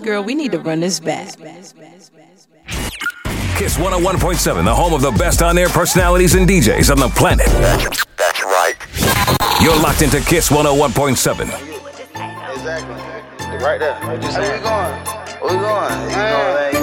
Girl, we need to run this back. Kiss 101.7, the home of the best on-air personalities and DJs on the planet. That's right. You're locked into Kiss 101.7. Exactly. Right there. Where we going? Where we going? You know,